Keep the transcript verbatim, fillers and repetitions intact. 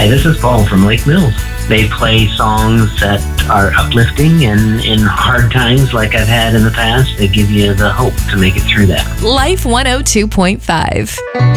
Hi, this is Paul from Lake Mills. They play songs that are uplifting, and in hard times like I've had in the past, they give you the hope to make it through that. Life one oh two point five.